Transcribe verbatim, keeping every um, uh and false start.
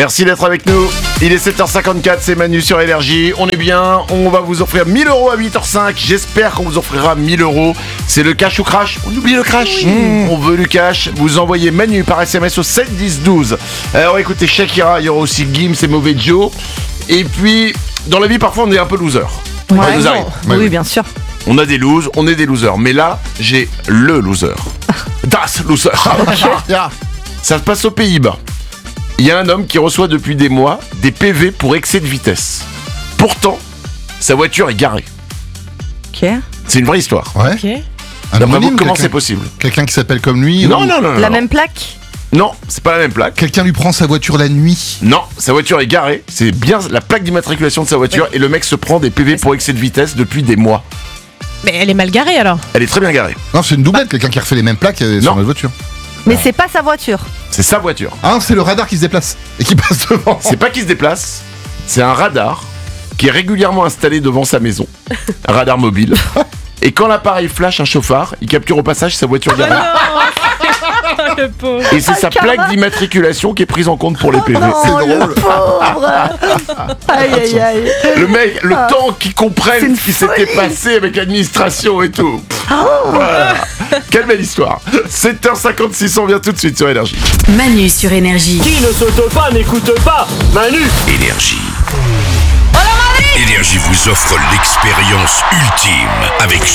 Merci d'être avec nous. Il est sept heures cinquante-quatre, c'est Manu sur Énergie. On est bien, on va vous offrir mille euros à huit heures cinq. J'espère qu'on vous offrira mille euros. C'est le cash ou crash. On oublie le crash. Mmh, on veut du cash. Vous envoyez Manu par S M S au sept dix douze. Alors écoutez Shakira, il y aura aussi Gims et Mauvais Joe. Et puis, dans la vie, parfois, on est un peu loser. Ouais, Ça nous arrive. oui, oui, bien sûr. On a des loses, on est des losers. Mais là, j'ai le loser. Das loser. Ça se passe aux Pays-Bas. Il y a un homme qui reçoit depuis des mois des P V pour excès de vitesse. Pourtant, sa voiture est garée. Ok. C'est une vraie histoire. Ouais. Ok. Un D'après vous, homonyme, comment quelqu'un- c'est possible? Quelqu'un qui s'appelle comme lui. Non, ou- non, non, non. La non. même plaque. Non, c'est pas la même plaque. Quelqu'un lui prend sa voiture la nuit. Non, sa voiture est garée. C'est bien la plaque d'immatriculation de sa voiture. Et le mec se prend des P V pour excès de vitesse depuis des mois. Mais elle est mal garée alors. Elle est très bien garée. Non, c'est une doublette, quelqu'un qui refait les mêmes plaques euh, sur Non. notre voiture. Mais c'est pas sa voiture. C'est sa voiture. Ah, c'est le radar qui se déplace et qui passe devant. C'est pas qu'il se déplace, c'est un radar qui est régulièrement installé devant sa maison. Un radar mobile. Et quand l'appareil flash un chauffard, il capture au passage sa voiture garée. Oh, le pauvre. Et c'est sa plaque d'immatriculation qui est prise en compte pour les P V. C'est Oh, le drôle. pauvre. Aïe, aïe, aïe. Le mec, le Ah. temps qu'ils C'est comprennent une ce qui s'était folie. passé avec l'administration et tout. Voilà. Quelle belle histoire. sept heures cinquante-six, on vient tout de suite sur Énergie. Manu sur Énergie. Qui ne saute pas n'écoute pas Manu. Énergie. Énergie vous offre l'expérience ultime avec